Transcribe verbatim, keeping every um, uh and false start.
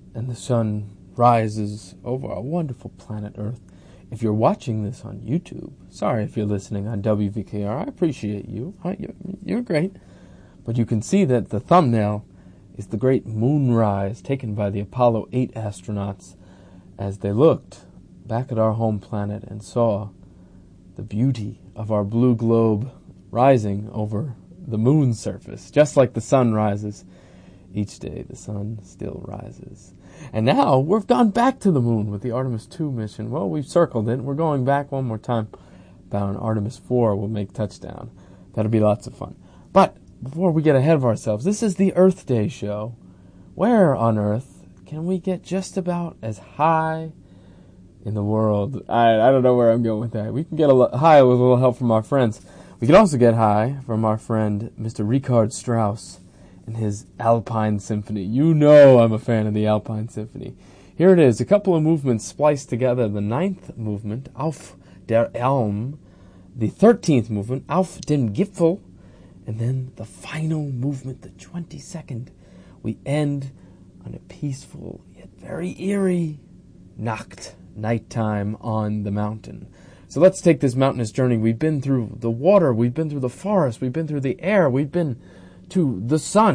and the sun rises over our wonderful planet Earth. If you're watching this on YouTube, sorry if you're listening on W V K R, I appreciate you. You're great. But you can see that the thumbnail is the great moonrise taken by the Apollo eight astronauts as they looked back at our home planet and saw the beauty of our blue globe rising over the moon's surface. Just like the sun rises each day, the sun still rises. And now we've gone back to the moon with the Artemis two mission. Well, we've circled it. We're going back one more time. About an Artemis four will make touchdown. That'll be lots of fun. But before we get ahead of ourselves, this is the Earth Day show. Where on Earth can we get just about as high in the world? I, I don't know where I'm going with that. We can get a lo- high with a little help from our friends. We can also get high from our friend Mister Richard Strauss and his Alpine Symphony. You know I'm a fan of the Alpine Symphony. Here it is, a couple of movements spliced together. The ninth movement, Auf der Elm. The thirteenth movement, Auf dem Gipfel. And then the final movement, the twenty-second. We end on a peaceful yet very eerie Nacht, nighttime on the mountain. So let's take this mountainous journey. We've been through the water, we've been through the forest, we've been through the air, we've been to the sun.